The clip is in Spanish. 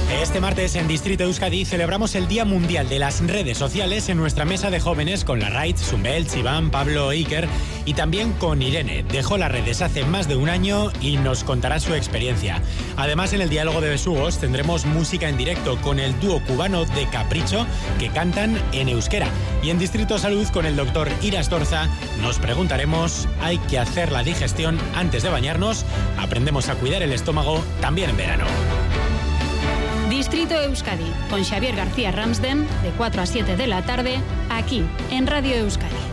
Este martes en Distrito Euskadi celebramos el Día Mundial de las Redes Sociales en nuestra mesa de jóvenes con la Raid, Zumbel, Iván, Pablo, Iker y también con Irene. Dejó las redes hace más de un año y nos contará su experiencia. Además, en el diálogo de besugos tendremos música en directo con el dúo cubano de Capricho que cantan en euskera. Y en Distrito Salud con el doctor Ira Astorza nos preguntaremos, ¿hay que hacer la digestión antes de bañarnos? Aprendemos a cuidar el estómago también en verano. Distrito Euskadi, con Xavier García Ramsden, de 4 a 7 de la tarde, aquí, en Radio Euskadi.